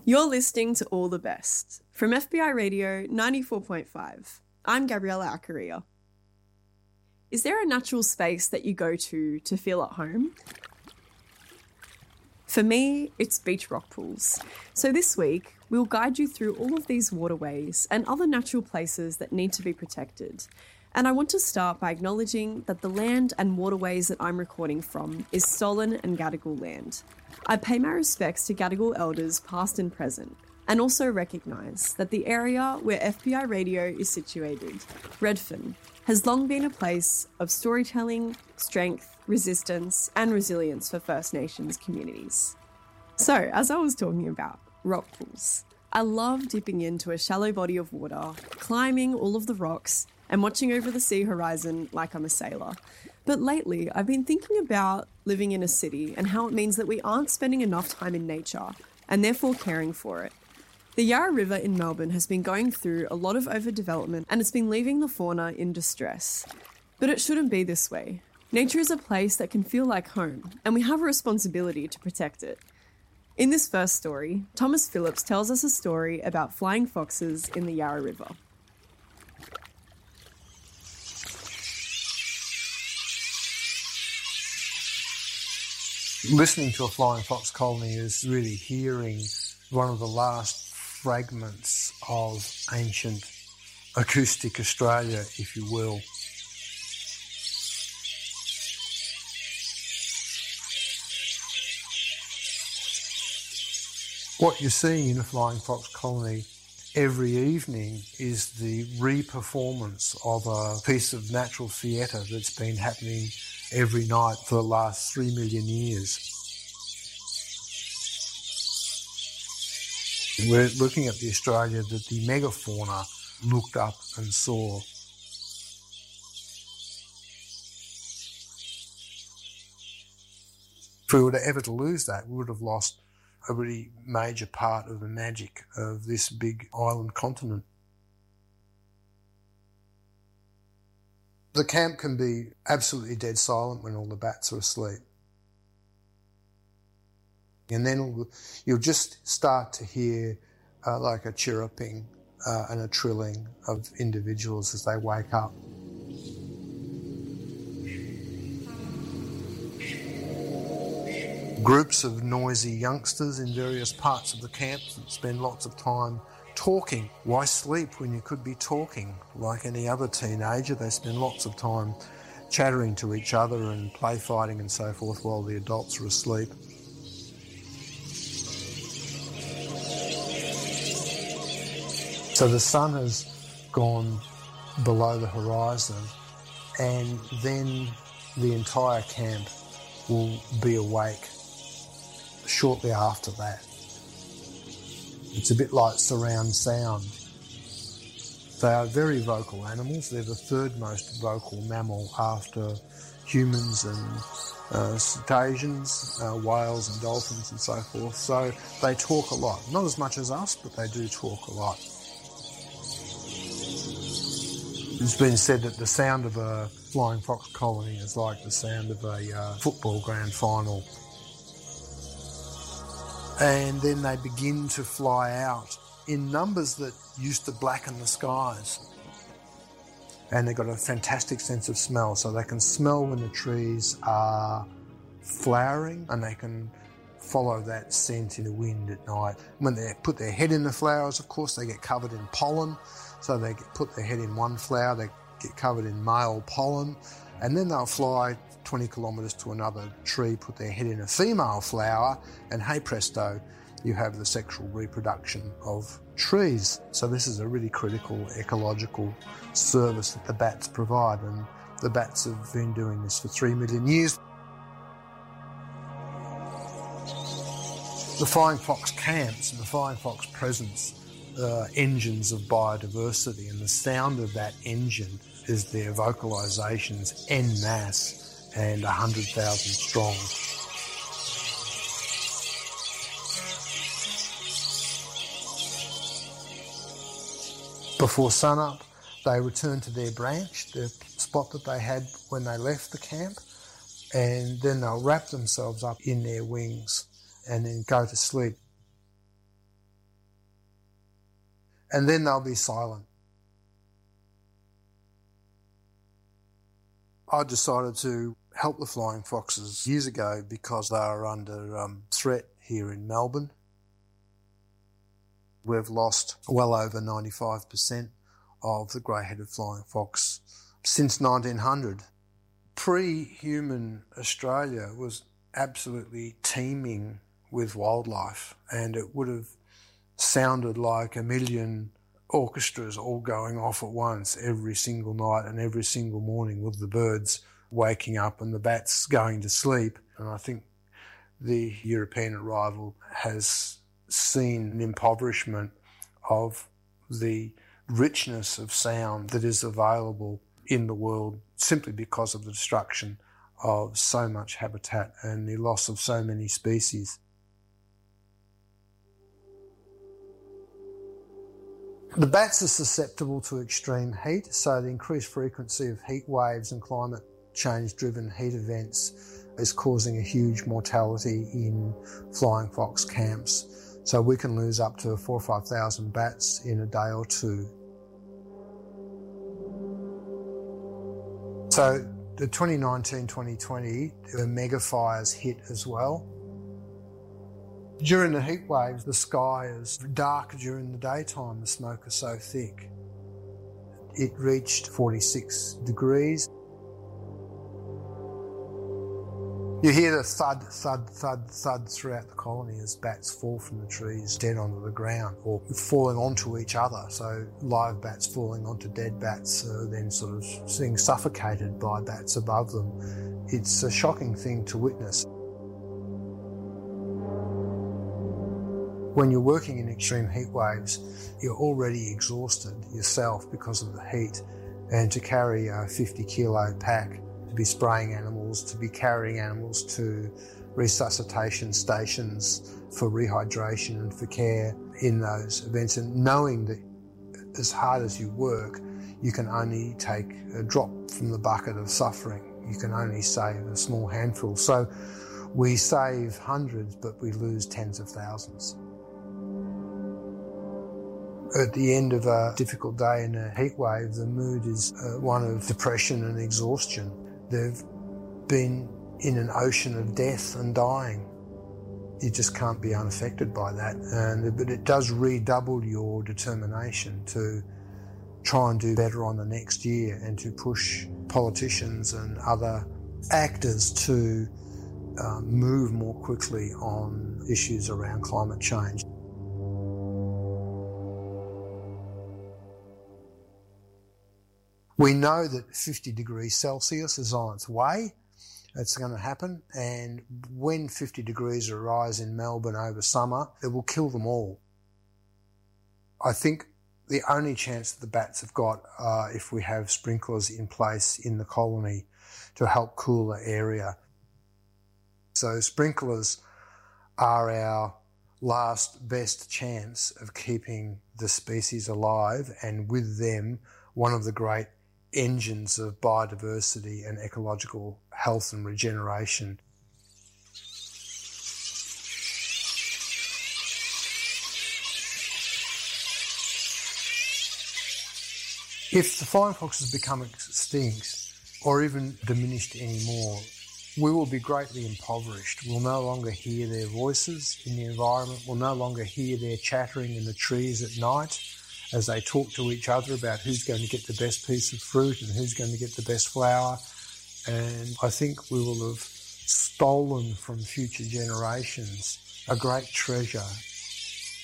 You're listening to All the Best from FBI Radio 94.5. I'm Gabriella Acaria. Is there a natural space that you go to feel at home? For me, it's beach rock pools. So this week, we'll guide you through all of these waterways and other natural places that need to be protected. And I want to start by acknowledging that the land and waterways that I'm recording from is Stolen and Gadigal land. I pay my respects to Gadigal elders past and present, and also recognise that the area where FBI Radio is situated, Redfern, has long been a place of storytelling, strength, resistance and resilience for First Nations communities. So, as I was talking about, rock pools. I love dipping into a shallow body of water, climbing all of the rocks and watching over the sea horizon like I'm a sailor. But lately, I've been thinking about living in a city and how it means that we aren't spending enough time in nature and therefore caring for it. The Yarra River in Melbourne has been going through a lot of overdevelopment and it's been leaving the fauna in distress. But it shouldn't be this way. Nature is a place that can feel like home, and we have a responsibility to protect it. In this first story, Thomas Phillips tells us a story about flying foxes in the Yarra River. Listening to a flying fox colony is really hearing one of the last fragments of ancient acoustic Australia, if you will. What you're seeing in a flying fox colony every evening is the re-performance of a piece of natural theatre that's been happening every night for the last 3 million years. We're looking at the Australia that the megafauna looked up and saw. If we were to ever to lose that, we would have lost a really major part of the magic of this big island continent. The camp can be absolutely dead silent when all the bats are asleep. And then you'll just start to hear like a chirruping and a trilling of individuals as they wake up. Groups of noisy youngsters in various parts of the camp that spend lots of time talking. Why sleep when you could be talking? Like any other teenager, they spend lots of time chattering to each other and play fighting and so forth while the adults are asleep. So the sun has gone below the horizon and then the entire camp will be awake shortly after that. It's a bit like surround sound. They are very vocal animals. They're the third most vocal mammal after humans and cetaceans, whales and dolphins and so forth. So they talk a lot. Not as much as us, but they do talk a lot. It's been said that the sound of a flying fox colony is like the sound of a football grand final. And then they begin to fly out in numbers that used to blacken the skies. And they've got a fantastic sense of smell, so they can smell when the trees are flowering and they can follow that scent in the wind at night. When they put their head in the flowers, of course, they get covered in pollen. So they put their head in one flower, they get covered in male pollen, and then they'll fly 20 kilometres to another tree, put their head in a female flower, and hey presto, you have the sexual reproduction of trees. So this is a really critical ecological service that the bats provide, and the bats have been doing this for 3 million years. The flying fox camps and the flying fox presence are engines of biodiversity, and the sound of that engine is their vocalisations en masse and 100,000 strong. Before sunup, they return to their branch, the spot that they had when they left the camp, and then they'll wrap themselves up in their wings and then go to sleep. and then they'll be silent. I decided to help the flying foxes years ago because they are under threat here in Melbourne. We've lost well over 95% of the grey-headed flying fox since 1900. Pre-human Australia was absolutely teeming with wildlife, and it would have sounded like a million orchestras all going off at once every single night and every single morning, with the birds waking up and the bats going to sleep. And I think the European arrival has seen an impoverishment of the richness of sound that is available in the world simply because of the destruction of so much habitat and the loss of so many species. The bats are susceptible to extreme heat, so the increased frequency of heat waves and climate change-driven heat events is causing a huge mortality in flying fox camps. So we can lose up to 4,000 or 5,000 bats in a day or two. So the 2019-2020, the mega fires hit as well. During the heat waves, the sky is dark during the daytime. The smoke is so thick. It reached 46 degrees. You hear the thud, thud, thud, thud throughout the colony as bats fall from the trees dead onto the ground or falling onto each other. So live bats falling onto dead bats, then sort of being suffocated by bats above them. It's a shocking thing to witness. When you're working in extreme heat waves, you're already exhausted yourself because of the heat, and to carry a 50-kilo pack, to be spraying animals, to be carrying animals to resuscitation stations for rehydration and for care in those events, and knowing that as hard as you work, you can only take a drop from the bucket of suffering. You can only save a small handful. So we save hundreds, but we lose tens of thousands. At the end of a difficult day in a heat wave, the mood is one of depression and exhaustion. They've been in an ocean of death and dying. You just can't be unaffected by that. But it does redouble your determination to try and do better on the next year and to push politicians and other actors to move more quickly on issues around climate change. We know that 50 degrees Celsius is on its way. It's going to happen. And when 50 degrees rise in Melbourne over summer, it will kill them all. I think the only chance that the bats have got if we have sprinklers in place in the colony to help cool the area. So sprinklers are our last best chance of keeping the species alive, and with them, one of the great engines of biodiversity and ecological health and regeneration. If the flying foxes become extinct or even diminished anymore, we will be greatly impoverished. We'll no longer hear their voices in the environment. We'll no longer hear their chattering in the trees at night as they talk to each other about who's going to get the best piece of fruit and who's going to get the best flower. And I think we will have stolen from future generations a great treasure